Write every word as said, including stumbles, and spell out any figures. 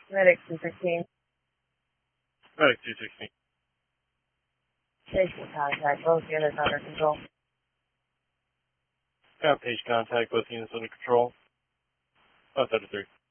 Medic two sixteen. Medic two sixteen. Station contact. Both units under control. Got page contact, both units under control. five thirty-three.